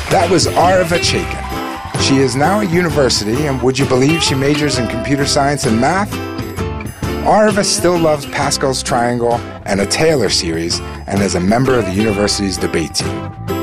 That was Arva Chaikin. She is now at university, and would you believe she majors in computer science and math? Arva still loves Pascal's Triangle and a Taylor series, and is a member of the university's debate team.